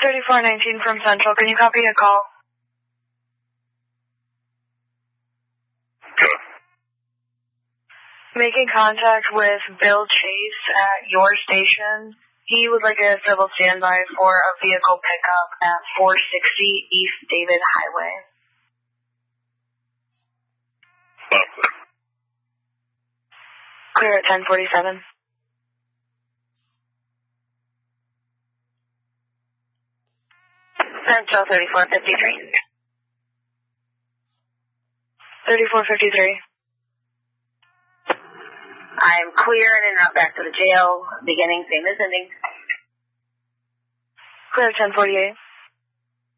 3419 from Central. Can you copy a call? Good. Making contact with Bill Chase at your station. He would like a civil standby for a vehicle pickup at 460 East David Highway. Clear at 1047. Central 3453. 3453. I'm clear and en route back to the jail. Beginning, same as ending. Clear at 1048.